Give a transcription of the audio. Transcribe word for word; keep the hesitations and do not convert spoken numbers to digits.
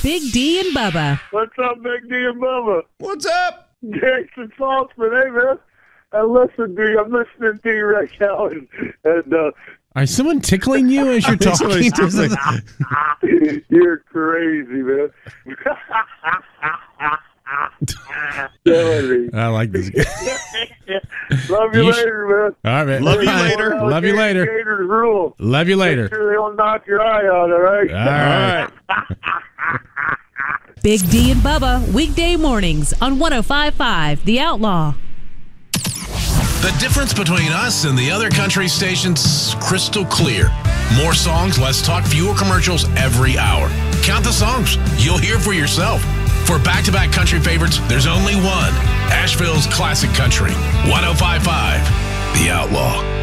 Big D and Bubba. What's up, Big D and Bubba? What's up? Jason Saltzman. Hey, man. I listen to you. I'm listening to you right now. And, and uh, Are someone tickling you as you're talking? You're crazy, man. I like this guy. Love you, You later, man. All right, man. Love you All right. later. Love you later. Gators rule. Love you later. Make sure they don't knock your eye out, all right? All right. Big D and Bubba, weekday mornings on one oh five point five The Outlaw. The difference between us and the other country stations, crystal clear. More songs, less talk, fewer commercials every hour. Count the songs. You'll hear for yourself. For back-to-back country favorites, there's only one. Asheville's Classic Country, one oh five point five The Outlaw.